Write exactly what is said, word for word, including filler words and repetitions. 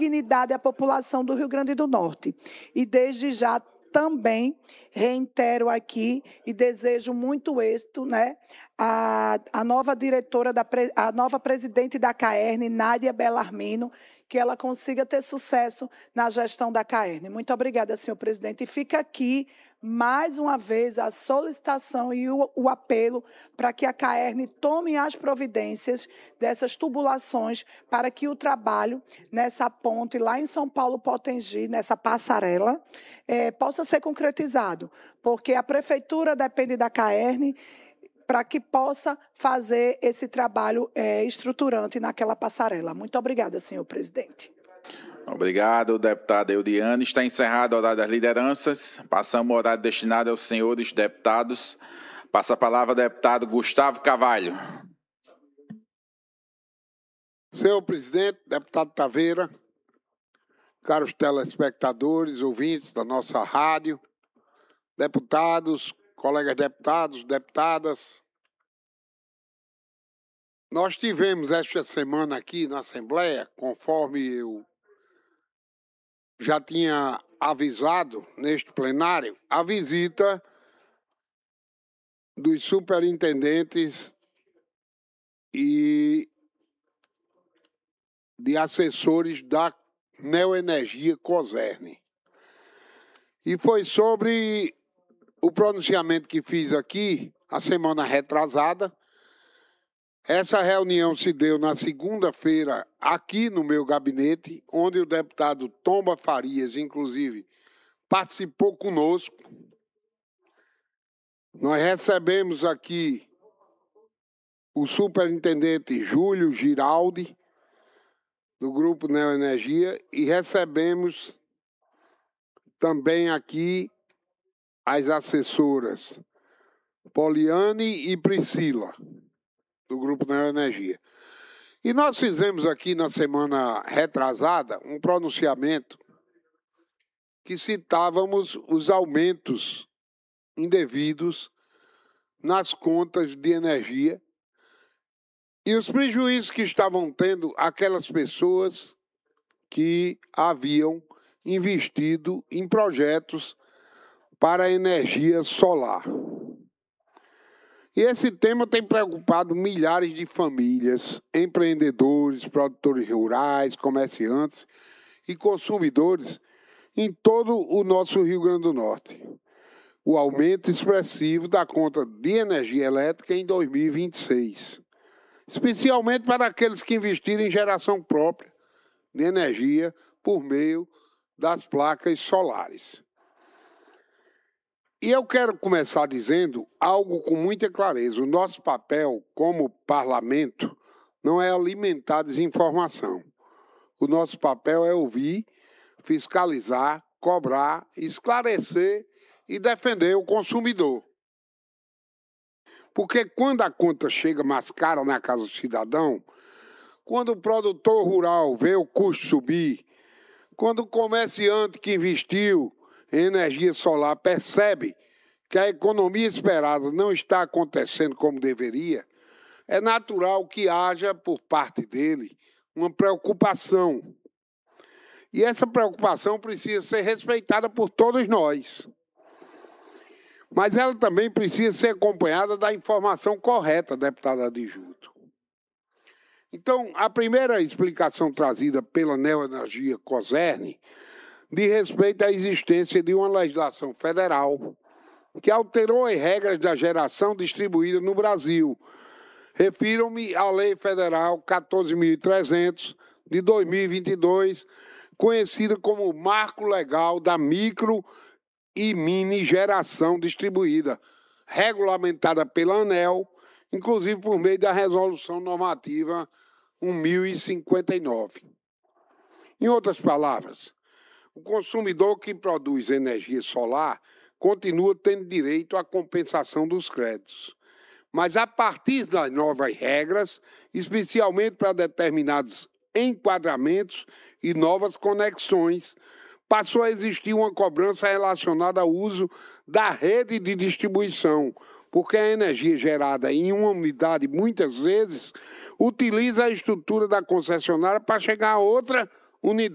dignidade à população do Rio Grande do Norte. E desde já também reitero aqui e desejo muito êxito, né, a, a nova diretora, da, a nova presidente da CAERN, Nádia Bellarmino, que ela consiga ter sucesso na gestão da CAERN. Muito obrigada, senhor presidente. E fica aqui, mais uma vez, a solicitação e o, o apelo para que a CAERN tome as providências dessas tubulações para que o trabalho nessa ponte lá em São Paulo Potengi, nessa passarela, é, possa ser concretizado, porque a prefeitura depende da CAERN para que possa fazer esse trabalho é, estruturante naquela passarela. Muito obrigada, senhor presidente. Obrigado, deputada Eudiane. Está encerrado o horário das lideranças. Passamos o horário destinado aos senhores deputados. Passa a palavra ao deputado Gustavo Carvalho. Senhor presidente, deputado Taveira, caros telespectadores, ouvintes da nossa rádio, deputados, colegas deputados, deputadas, nós tivemos esta semana aqui na Assembleia, conforme eu já tinha avisado neste plenário, a visita dos superintendentes e de assessores da Neoenergia Cosern. E foi sobre o pronunciamento que fiz aqui, a semana retrasada. Essa reunião se deu na segunda-feira, aqui no meu gabinete, onde o deputado Tomba Farias, inclusive, participou conosco. Nós recebemos aqui o superintendente Júlio Giraldi, do Grupo Neoenergia, e recebemos também aqui as assessoras Poliane e Priscila, do Grupo Neoenergia. E nós fizemos aqui na semana retrasada um pronunciamento que citávamos os aumentos indevidos nas contas de energia e os prejuízos que estavam tendo aquelas pessoas que haviam investido em projetos para a energia solar. E esse tema tem preocupado milhares de famílias, empreendedores, produtores rurais, comerciantes e consumidores em todo o nosso Rio Grande do Norte. O aumento expressivo da conta de energia elétrica em dois mil e vinte e seis, especialmente para aqueles que investiram em geração própria de energia por meio das placas solares. E eu quero começar dizendo algo com muita clareza. O nosso papel como parlamento não é alimentar desinformação. O nosso papel é ouvir, fiscalizar, cobrar, esclarecer e defender o consumidor. Porque quando a conta chega mais cara na casa do cidadão, quando o produtor rural vê o custo subir, quando o comerciante que investiu em energia solar percebe que a economia esperada não está acontecendo como deveria, é natural que haja, por parte dele, uma preocupação. E essa preocupação precisa ser respeitada por todos nós. Mas ela também precisa ser acompanhada da informação correta, deputada adjunto. Então, a primeira explicação trazida pela Neoenergia Cosern diz respeito à existência de uma legislação federal que alterou as regras da geração distribuída no Brasil. Refiro-me à Lei Federal quatorze mil e trezentos de dois mil e vinte e dois, conhecida como Marco Legal da Micro e Mini Geração Distribuída, regulamentada pela ANEEL, inclusive por meio da Resolução Normativa mil e cinquenta e nove. Em outras palavras, o consumidor que produz energia solar continua tendo direito à compensação dos créditos. Mas, a partir das novas regras, especialmente para determinados enquadramentos e novas conexões, passou a existir uma cobrança relacionada ao uso da rede de distribuição, porque a energia gerada em uma unidade, muitas vezes, utiliza a estrutura da concessionária para chegar a outra unidade.